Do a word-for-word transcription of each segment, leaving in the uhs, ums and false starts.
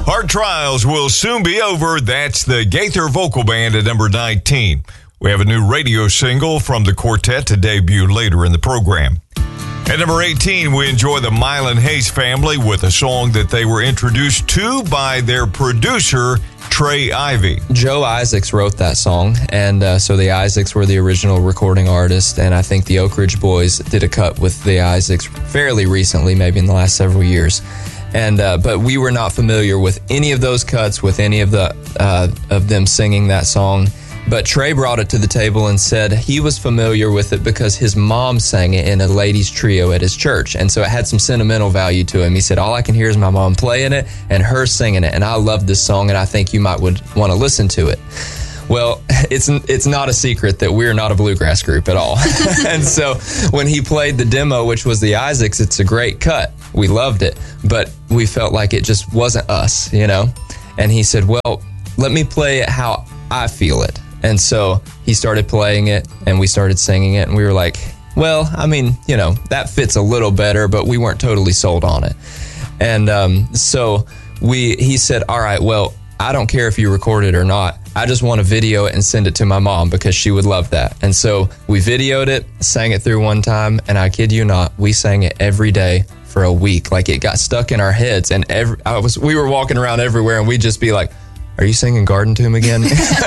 Hard Trials will soon be over. That's the Gaither Vocal Band at number nineteen. We have a new radio single from the quartet to debut later in the program. At number eighteen, we enjoy the Mylan Hayes family with a song that they were introduced to by their producer, Trey Ivy. Joe Isaacs wrote that song, and uh, so the Isaacs were the original recording artist, and I think the Oak Ridge Boys did a cut with the Isaacs fairly recently, maybe in the last several years. And uh, but we were not familiar with any of those cuts, with any of the uh, of them singing that song. But Trey brought it to the table and said he was familiar with it because his mom sang it in a ladies' trio at his church. And so it had some sentimental value to him. He said, all I can hear is my mom playing it and her singing it. And I love this song, and I think you might would want to listen to it. Well, it's it's not a secret that we're not a bluegrass group at all. And so when he played the demo, which was the Isaacs, it's a great cut. We loved it. But we felt like it just wasn't us, you know? And he said, well, let me play it how I feel it. And so he started playing it, and we started singing it, and we were like, well, I mean, you know, that fits a little better, but we weren't totally sold on it. And um, so we he said, all right, well, I don't care if you record it or not. I just want to video it and send it to my mom because she would love that. And so we videoed it, sang it through one time, and I kid you not, we sang it every day for a week. Like, it got stuck in our heads, and every, I was we were walking around everywhere, and we'd just be like, are you singing Garden Tomb again?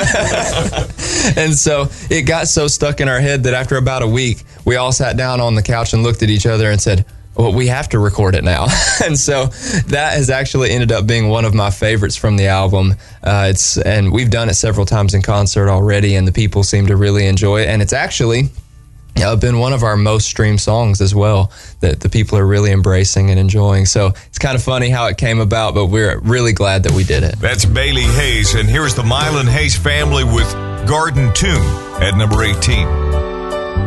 And so it got so stuck in our head that after about a week, we all sat down on the couch and looked at each other and said, well, we have to record it now. And so that has actually ended up being one of my favorites from the album. Uh, it's and we've done it several times in concert already, and the people seem to really enjoy it. And it's actually uh, been one of our most streamed songs as well that the people are really embracing and enjoying. So it's kind of funny how it came about, but we're really glad that we did it. That's Bailey Hayes, and here's the Mylan Hayes family with Garden Tomb at number eighteen.